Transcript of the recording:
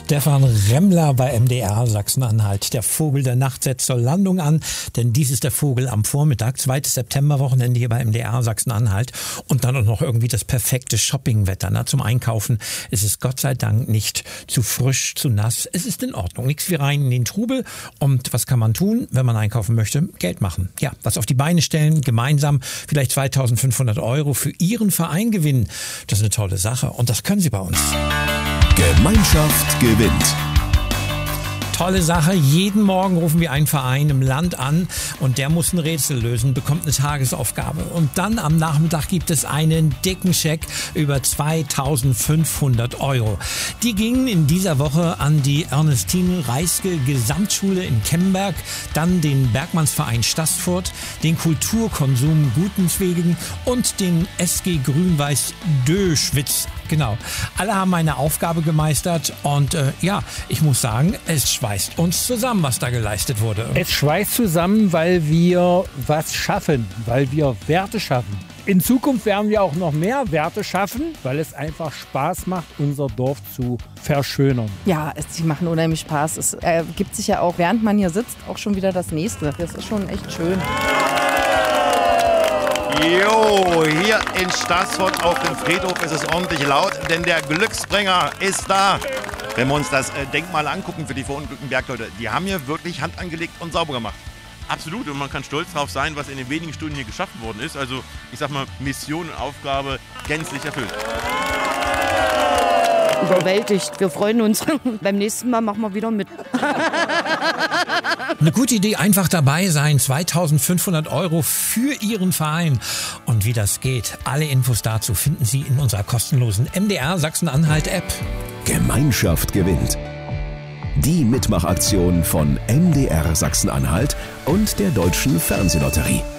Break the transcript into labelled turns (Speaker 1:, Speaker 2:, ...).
Speaker 1: Stefan Remmler bei MDR Sachsen-Anhalt. Der Vogel der Nacht setzt zur Landung an, denn dies ist der Vogel am Vormittag, 2. September-Wochenende hier bei MDR Sachsen-Anhalt. Und dann auch noch irgendwie das perfekte Shoppingwetter zum Einkaufen. Es ist Gott sei Dank nicht zu frisch, zu nass. Es ist in Ordnung. Nichts wie rein in den Trubel. Und was kann man tun, wenn man einkaufen möchte? Geld machen. Ja, was auf die Beine stellen, gemeinsam vielleicht 2.500 € für Ihren Verein gewinnen. Das ist eine tolle Sache und das können Sie bei uns.
Speaker 2: Gemeinschaft gewinnt.
Speaker 1: Tolle Sache. Jeden Morgen rufen wir einen Verein im Land an und der muss ein Rätsel lösen, bekommt eine Tagesaufgabe. Und dann am Nachmittag gibt es einen dicken Scheck über 2.500 €. Die gingen in dieser Woche an die Ernestine Reiske Gesamtschule in Kemberg, dann den Bergmannsverein Staßfurt, den Kulturkonsum Gutenswegen und den SG Grün-Weiß Döschwitz. Genau. Alle haben eine Aufgabe gemeistert und ich muss sagen, es schweißt uns zusammen, was da geleistet wurde.
Speaker 3: Es schweißt zusammen, weil wir was schaffen, weil wir Werte schaffen. In Zukunft werden wir auch noch mehr Werte schaffen, weil es einfach Spaß macht, unser Dorf zu verschönern.
Speaker 4: Ja, sie machen unheimlich Spaß. Es ergibt sich ja auch, während man hier sitzt, auch schon wieder das Nächste. Das ist schon echt schön.
Speaker 5: Jo, hier in Staßfurt auf dem Friedhof ist es ordentlich laut, denn der Glücksbringer ist da. Wenn wir uns das Denkmal angucken für die verunglückten Bergleute, die haben hier wirklich Hand angelegt und sauber gemacht.
Speaker 6: Absolut, und man kann stolz drauf sein, was in den wenigen Stunden hier geschaffen worden ist. Also, ich sag mal, Mission und Aufgabe gänzlich erfüllt.
Speaker 7: Überwältigt. Wir freuen uns. Beim nächsten Mal machen wir wieder mit.
Speaker 1: Eine gute Idee, einfach dabei sein. 2.500 € für Ihren Verein. Und wie das geht, alle Infos dazu finden Sie in unserer kostenlosen MDR Sachsen-Anhalt-App.
Speaker 2: Gemeinschaft gewinnt. Die Mitmachaktion von MDR Sachsen-Anhalt und der Deutschen Fernsehlotterie.